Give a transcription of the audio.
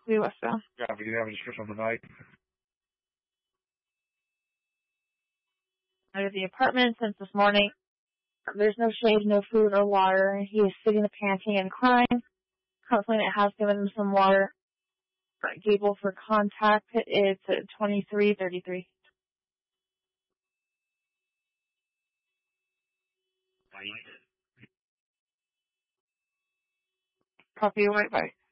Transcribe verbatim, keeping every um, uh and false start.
Lee westbound. Copy. Do you have a description of the night? Out of the apartment since this morning. There's no shade, no food or water. He is sitting, panting, and crying. Counseling it has given him some water. Gable for contact, it's twenty-three thirty-three. Copy, white, bye.